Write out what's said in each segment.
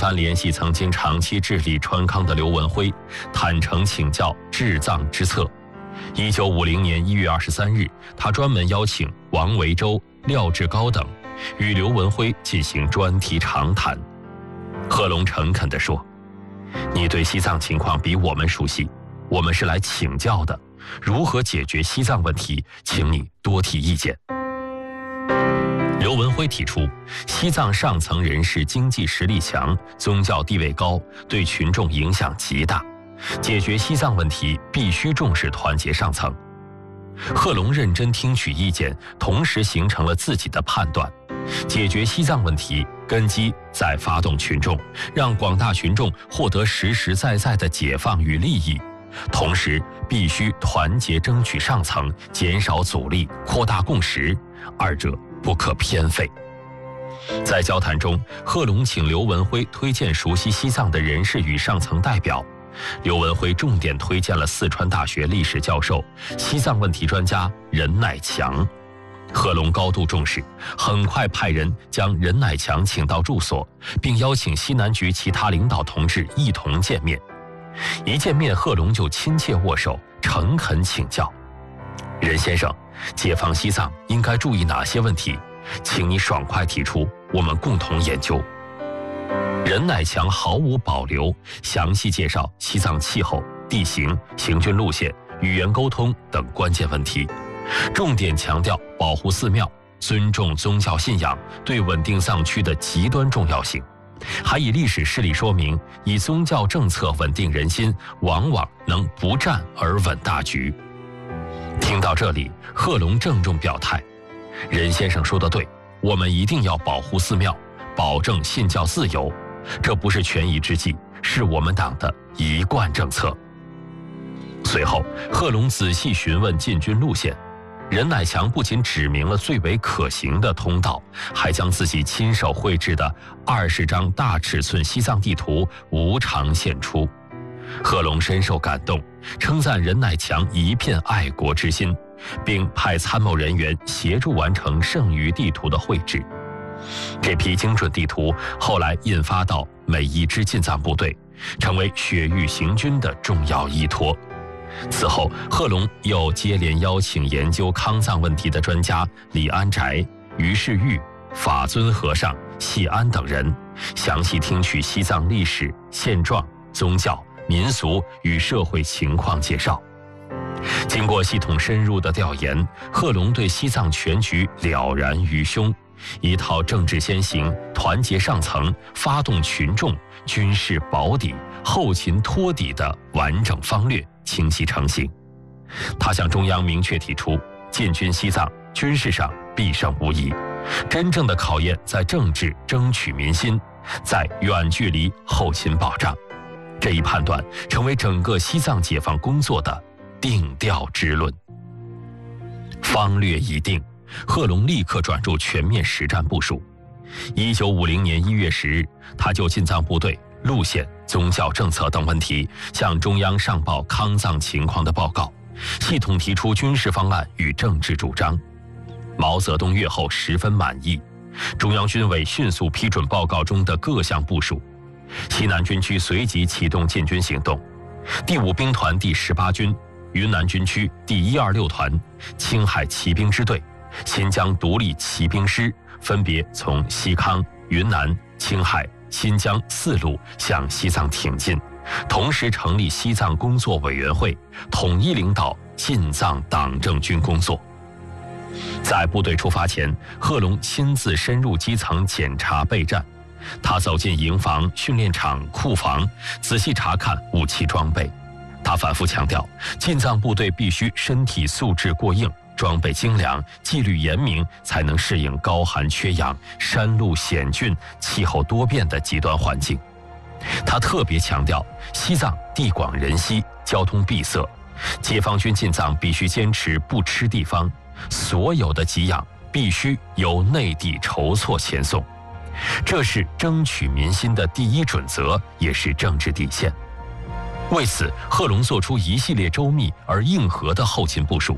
繁联系曾经长期治理川康的刘文辉，坦诚请教治藏之策。1950年1月23日，他专门邀请王维洲、廖志高等与刘文辉进行专题长谈。贺龙诚恳地说：“你对西藏情况比我们熟悉，我们是来请教的，如何解决西藏问题，请你多提意见。”刘文辉提出，西藏上层人士经济实力强，宗教地位高，对群众影响极大，解决西藏问题必须重视团结上层。贺龙认真听取意见，同时形成了自己的判断。解决西藏问题，根基在发动群众，让广大群众获得实实在在的解放与利益，同时必须团结争取上层，减少阻力，扩大共识，二者不可偏废。在交谈中，贺龙请刘文辉推荐熟悉西藏的人士与上层代表。刘文辉重点推荐了四川大学历史教授、西藏问题专家任乃强。贺龙高度重视，很快派人将任乃强请到住所，并邀请西南局其他领导同志一同见面。一见面，贺龙就亲切握手，诚恳请教：“任先生，解放西藏应该注意哪些问题？请你爽快提出，我们共同研究。”任乃强毫无保留，详细介绍西藏气候、地形、行军路线、语言沟通等关键问题，重点强调保护寺庙、尊重宗教信仰对稳定藏区的极端重要性，还以历史事例说明，以宗教政策稳定人心，往往能不战而稳大局。听到这里，贺龙郑重表态：“任先生说得对，我们一定要保护寺庙，保证信教自由，这不是权宜之计，是我们党的一贯政策。”随后，贺龙仔细询问进军路线，任乃强不仅指明了最为可行的通道，还将自己亲手绘制的20张大尺寸西藏地图无偿献出。贺龙深受感动，称赞任乃强一片爱国之心，并派参谋人员协助完成剩余地图的绘制。这批精准地图后来印发到每一支进藏部队，成为雪域行军的重要依托。此后，贺龙又接连邀请研究康藏问题的专家李安宅、于世玉、法尊和尚、谢安等人，详细听取西藏历史、现状、宗教、民俗与社会情况介绍。经过系统深入的调研，贺龙对西藏全局了然于胸，一套政治先行、团结上层、发动群众、军事保底、后勤托底的完整方略清晰成型。他向中央明确提出，进军西藏军事上必胜无疑，真正的考验在政治争取民心，在远距离后勤保障。这一判断成为整个西藏解放工作的定调之论。方略已定，贺龙立刻转入全面实战部署。1950年1月10日，他就进藏部队、路线、宗教政策等问题向中央上报康藏情况的报告，系统提出军事方案与政治主张。毛泽东阅后十分满意，中央军委迅速批准报告中的各项部署。西南军区随即启动进军行动，第5兵团第18军、云南军区第126团、青海骑兵支队、新疆独立骑兵师分别从西康、云南、青海、新疆4路向西藏挺进，同时成立西藏工作委员会，统一领导进藏党政军工作。在部队出发前，贺龙亲自深入基层检查备战。他走进营房、训练场、库房，仔细查看武器装备。他反复强调，进藏部队必须身体素质过硬，装备精良，纪律严明，才能适应高寒缺氧、山路险峻、气候多变的极端环境。他特别强调，西藏地广人稀，交通闭塞，解放军进藏必须坚持不吃地方，所有的给养必须由内地筹措前送。这是争取民心的第一准则，也是政治底线。为此，贺龙做出一系列周密而硬核的后勤部署。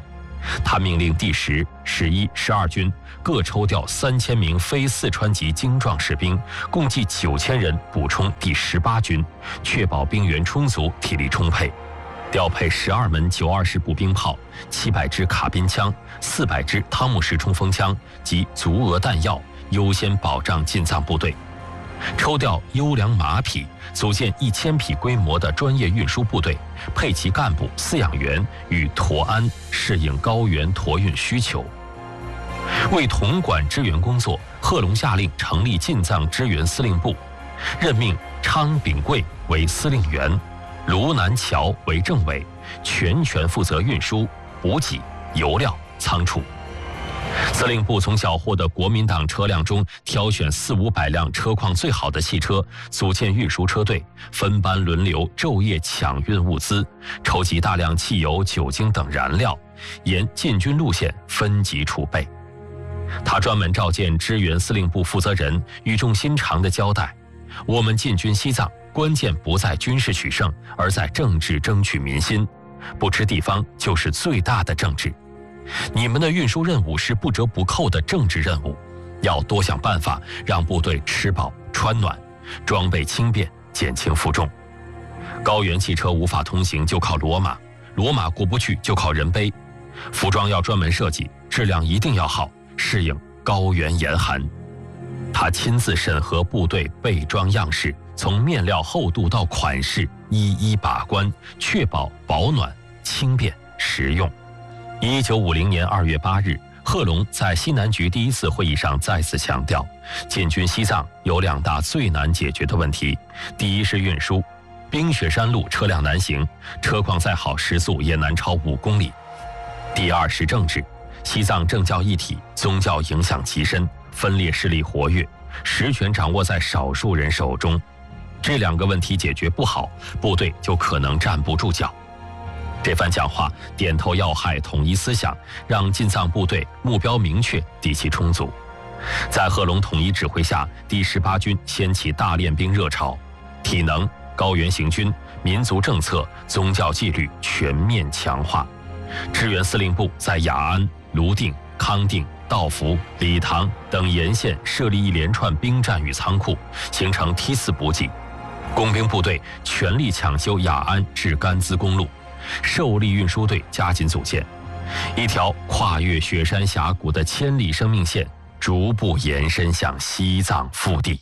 他命令第10、11、12军各抽调3000名非四川籍精壮士兵，共计9000人补充第18军，确保兵员充足、体力充沛。调配12门920式步兵炮、700支卡宾枪、400支汤姆式冲锋枪及足额弹药，优先保障进藏部队。抽调优良马匹，组建1000匹规模的专业运输部队，配其干部、饲养员与驼鞍，适应高原驮运需求。为统管支援工作，贺龙下令成立进藏支援司令部，任命昌秉贵为司令员，卢南桥为政委，全权负责运输、补给、油料、仓储。司令部从缴获的国民党车辆中挑选400-500辆车况最好的汽车，组建运输车队，分班轮流昼夜抢运物资，筹集大量汽油、酒精等燃料，沿进军路线分级储备。他专门召见支援司令部负责人，语重心长地交代：我们进军西藏，关键不在军事取胜，而在政治争取民心。不吃地方就是最大的政治。你们的运输任务是不折不扣的政治任务，要多想办法让部队吃饱穿暖，装备轻便，减轻负重。高原汽车无法通行就靠骡马，骡马过不去就靠人背。服装要专门设计，质量一定要好，适应高原严寒。他亲自审核部队备装样式，从面料厚度到款式一一把关，确保保暖、轻便、实用。1950年2月8日，贺龙在西南局第1次会议上再次强调，进军西藏有2大最难解决的问题：第一是运输，冰雪山路车辆难行，车况再好时速也难超5公里；第二是政治，西藏政教一体，宗教影响极深，分裂势力活跃，实权掌握在少数人手中。这2个问题解决不好，部队就可能站不住脚。这番讲话点透要害，统一思想，让进藏部队目标明确，底气充足。在贺龙统一指挥下，第18军掀起大练兵热潮，体能、高原行军、民族政策、宗教纪律全面强化。支援司令部在雅安、泸定、康定、道孚、理塘等沿线设立一连串兵站与仓库，形成梯次补给。工兵部队全力抢修雅安至甘孜公路，受力运输队加紧组建，一条跨越雪山峡谷的千里生命线逐步延伸向西藏腹地。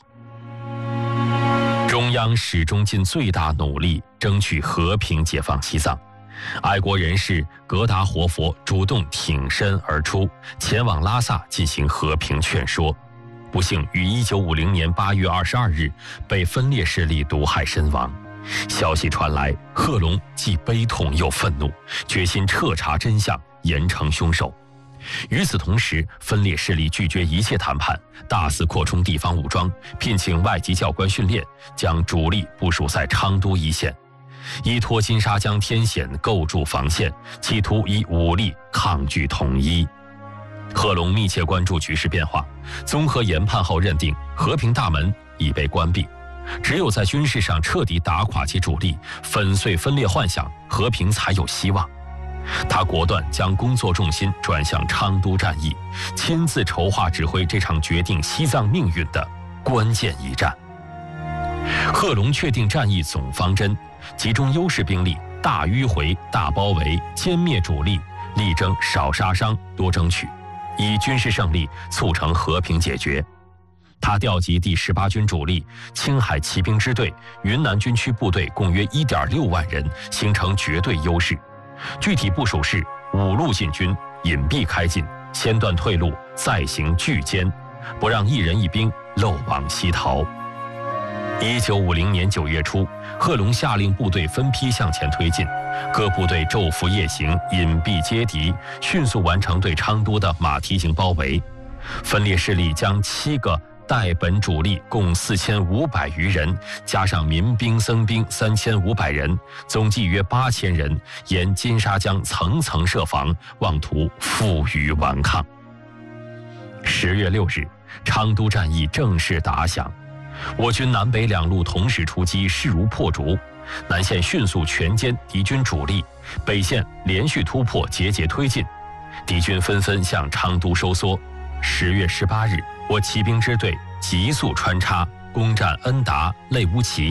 中央始终尽最大努力争取和平解放西藏。爱国人士格达活佛主动挺身而出，前往拉萨进行和平劝说，不幸于1950年8月22日被分裂势力毒害身亡。消息传来，贺龙既悲痛又愤怒，决心彻查真相，严惩凶手。与此同时，分裂势力拒绝一切谈判，大肆扩充地方武装，聘请外籍教官训练，将主力部署在昌都一线，依托金沙江天险构筑防线，企图以武力抗拒统一。贺龙密切关注局势变化，综合研判后认定和平大门已被关闭，只有在军事上彻底打垮其主力，粉碎分裂幻想，和平才有希望。他果断将工作重心转向昌都战役，亲自筹划指挥这场决定西藏命运的关键一战。贺龙确定战役总方针，集中优势兵力，大迂回、大包围，歼灭主力，力争少杀伤，多争取，以军事胜利促成和平解决。他调集第18军主力、青海骑兵支队、云南军区部队共约1.6万人，形成绝对优势。具体部署是5路进军，隐蔽开进，先断退路，再行拒歼，不让一人一兵漏网西逃。1950年9月初，贺龙下令部队分批向前推进，各部队昼伏夜行，隐蔽接敌，迅速完成对昌都的马蹄形包围。分裂势力将7个代本主力共4500余人，加上民兵僧兵3500人，总计约8000人，沿金沙江层层设防，妄图负隅顽抗。10月6日，昌都战役正式打响，我军南北2路同时出击，势如破竹。南线迅速全歼敌军主力，北线连续突破，节节推进。 敌军纷纷向昌都收缩。10月18日，我骑兵支队急速穿插，攻占恩达、内乌齐。